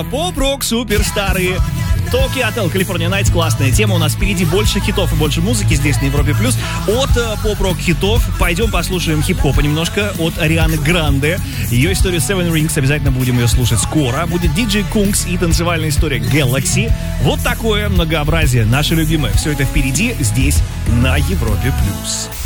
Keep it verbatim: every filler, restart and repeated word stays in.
Поп-рок суперстары. Токио, Калифорния Найтс, классная тема. У нас впереди больше хитов и больше музыки здесь на Европе Плюс. От э, поп-рок хитов пойдем послушаем хип-хопа немножко от Арианы Гранде. Ее историю Seven Rings, обязательно будем ее слушать скоро. Будет диджей Кункс и танцевальная история Galaxy. Вот такое многообразие, наше любимое. Все это впереди здесь на Европе Плюс.